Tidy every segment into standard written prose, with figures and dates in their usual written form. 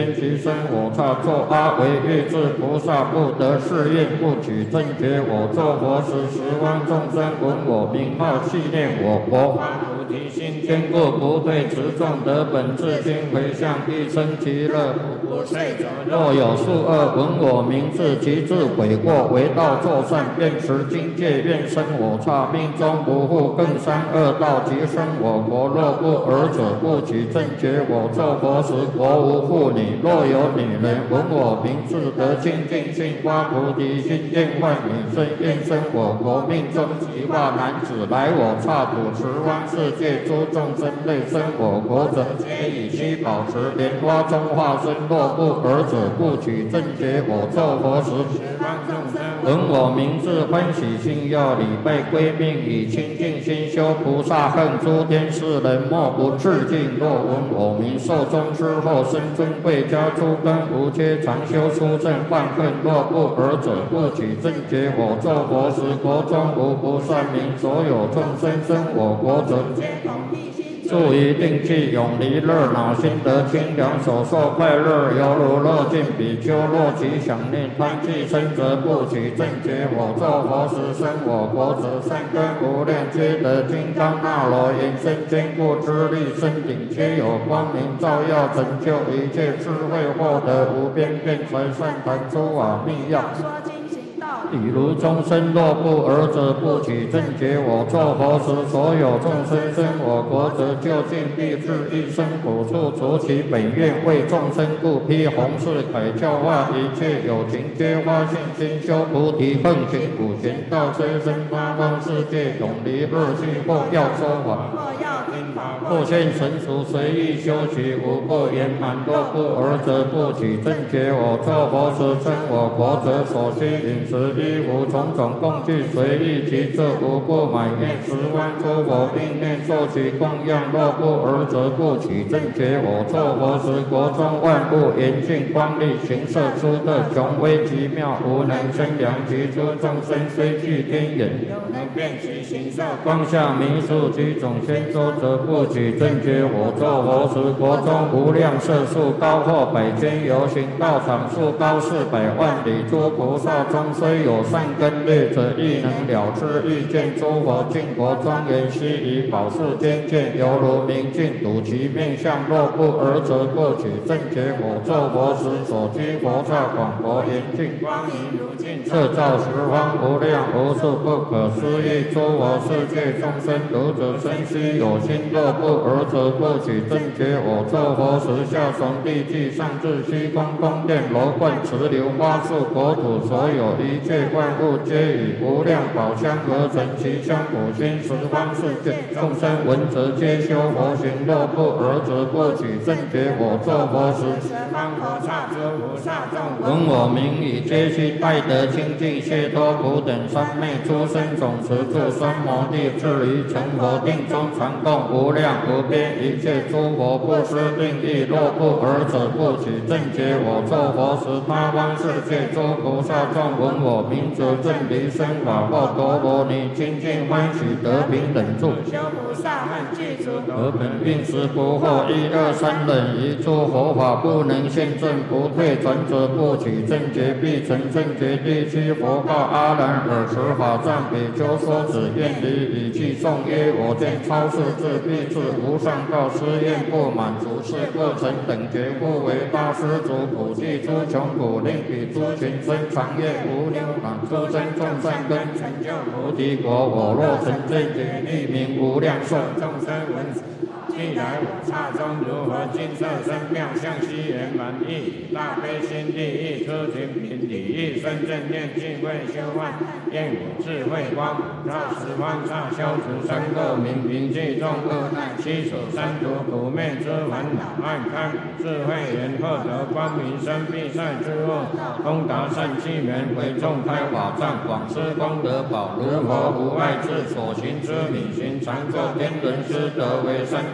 其身我刹作阿惟越智菩萨不得誓愿不取正觉，我作佛时，十方众生闻我名号，系念我佛法菩提心，坚固不退，持众得本自心回向，一生其乐，不睡者。若有数恶闻我名字，其自悔过，为道作善，愿持经戒，愿生我刹，命中不复更三恶道，即生我国。若不尔者，不取正觉，我作佛时，国无妇女。若有女人闻我名字，得清净心，发菩提心，愿万女生，愿生我国。命中即化男子，来我刹土，十方世界诸众生类生我国者，皆以须保持莲花中化身。若不尔者，不取正觉，我作佛时，十方众生闻我名字，欢喜心，要礼拜归命，以清净心修菩萨恨，诸天世人莫不致敬。若闻我名，寿终之后，生尊贵，家诸根无缺，常修出正万恨。若不尔者，不取正觉，我作佛时，国中无不善民，所有众生生我国者，皆同一心。住于定气，永离热恼，心得清凉，所受快乐，犹如乐尽比丘。若其想念贪气生，则不取正觉，我作佛时，生我国者，善根无量，皆得金刚那罗延伸坚固之力，身顶皆有光明照耀，成就一切智慧，获得无边辩才善谈诸法密要。比如众生若不尔者，不取正觉，我作佛时，所有众生生我国者，究竟必至一生苦处，除其本愿，为众生故，披红饰铠，教化一切有情，皆发信心，修菩提，奉行普贤道，虽生八方世界，永离恶趣，或要说法，或现成熟，随意修习，无不圆满。若不尔者，不取正觉，我作佛时，生我国者，所需饮食衣服种种供具，随意其这无不满愿，十方诸佛并念受其供养。若不尔者，不取正觉，我作佛时，国中万物严净光丽，形色出特，雄威极妙，无能生量。其诸众生虽具天眼，有能辨其形色，光下明数其种先周，则不取正觉，我作佛时，国中无量色数，高或百千由，行道场数高400万里。诸菩萨中虽有善根劣者，亦能了知欲见诸佛净国庄严，悉以宝树坚见，犹如明镜睹其面相。若不尔者，不取正觉，我作佛时，所居佛刹广博严净，光明如镜，摄照十方无量无数不可思议诸佛世界众生，读者生须有心。若不尔者，不取正觉，我作佛时，下从地际，上至虚空宫殿楼观池流花树国土，所有一切万物，皆以无量宝香而成，其香普熏十方世界众生闻则皆修佛行。若不尔者，不取正觉，我作佛时，十方佛刹诸菩萨众闻我名已，皆悉拜得清净解脱苦等三昧诸生种持住三摩地，至于成佛定中，传供无量无边一切诸佛，不失定义。若不尔者，不取正觉，我作佛时，他方世界诸菩萨众闻我名则正离生法，或陀罗尼清净欢喜得平等住，修菩萨恨具足，得本并时不惑。1、2、3忍，一诸佛法不能现证，不退转者，不取正觉，必成正觉。第七佛告阿难尔时，法藏比丘说子愿离语气颂曰：我见超世智必至无上道，施愿不满足，是过程等觉，故为大施主普济诸穷苦，令彼诸群生长业无牛满，诸生众善根，成就菩提国。我若成正觉，利名无量寿，众生闻既来我刹中，如何金色身妙相，悉圆满意，大悲心地意，出群品体意，深正念净慧修万，愿我智慧光普照十方刹，消除三垢明平济众恶难，悉所三毒苦灭之烦恼，暗开智慧眼，获得光明生必赛之恶，通达善气缘，为众开法藏，广施功德宝，如佛无碍智，所行之理行，常作天人师，得为三界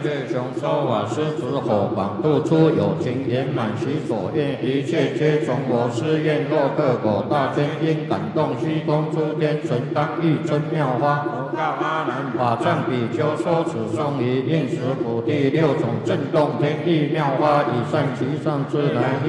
具熊手瓦狮子火榜度出有情圆满其所愿，一切皆从我誓愿。若克果大天因感动虚空诸天神当欲真妙法。我告阿难法藏比丘说此颂于应时普第六种震动天地妙法以善其上之来。